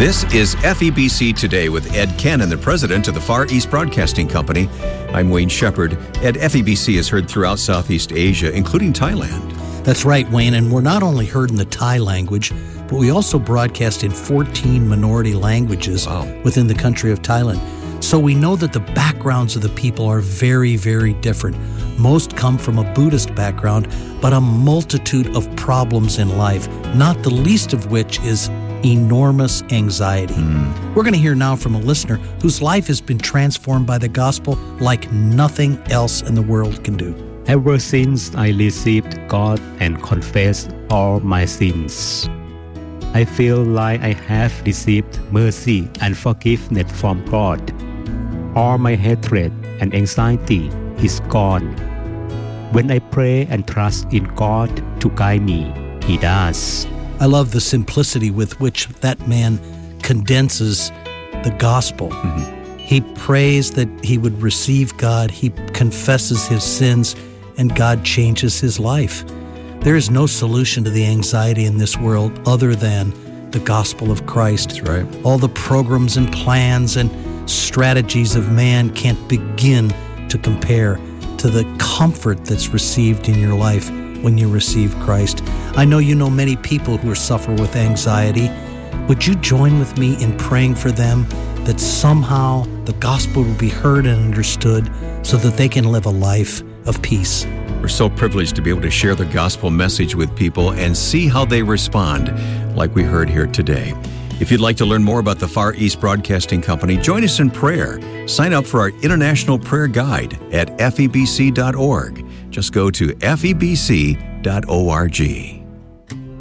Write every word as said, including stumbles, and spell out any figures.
This is F E B C Today with Ed Cannon, the president of the Far East Broadcasting Company. I'm Wayne Shepherd. Ed, F E B C is heard throughout Southeast Asia, including Thailand. That's right, Wayne, and we're not only heard in the Thai language, but we also broadcast in fourteen minority languages wow. within the country of Thailand. So we know that the backgrounds of the people are very, very different. Most come from a Buddhist background, but a multitude of problems in life, not the least of which is enormous anxiety. Mm. We're going to hear now from a listener whose life has been transformed by the gospel like nothing else in the world can do. Ever since I received God and confessed all my sins, I feel like I have received mercy and forgiveness from God. All my hatred and anxiety is gone. When I pray and trust in God to guide me, He does. I love the simplicity with which that man condenses the gospel. Mm-hmm. He prays that he would receive God. He confesses his sins, and God changes his life. There is no solution to the anxiety in this world other than the gospel of Christ. That's right. All the programs and plans and strategies of man can't begin to compare to the comfort that's received in your life when you receive Christ. I know you know many people who suffer with anxiety. Would you join with me in praying for them that somehow the gospel will be heard and understood so that they can live a life of peace? We're so privileged to be able to share the gospel message with people and see how they respond, like we heard here today. If you'd like to learn more about the Far East Broadcasting Company, join us in prayer. Sign up for our International Prayer Guide at F E B C dot org. Just go to F E B C dot org.